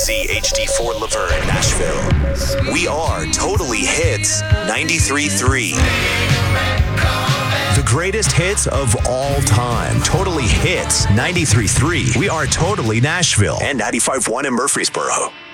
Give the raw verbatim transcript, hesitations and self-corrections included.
Z H D four Laverne, Nashville. We are Totally Hits ninety-three point three. The greatest hits of all time. Totally Hits ninety-three point three. We are Totally Nashville and ninety-five point one in Murfreesboro.